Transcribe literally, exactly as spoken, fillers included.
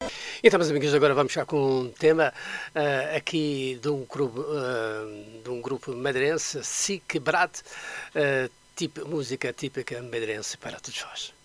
Então, meus amigos, agora vamos já com um tema uh, aqui de um grupo, uh, de um grupo madeirense, Si Quebrado, uh, tipo, música típica madeirense para todos vós.